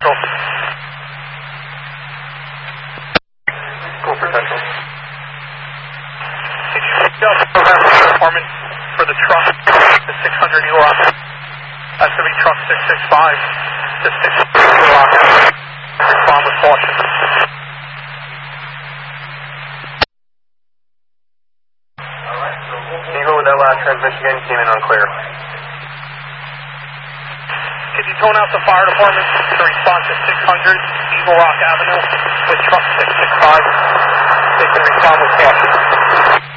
Central. Go for Central. Can you pick up program department for the truck, the 600 Eagle Rock? That's going to be truck 665 to 600 Eagle Rock. Respond with caution. Can you go with that last transmission again? Came in unclear. Can you tone out the fire department to respond to 600 Eagle Rock Avenue with truck 665? They can respond with caution.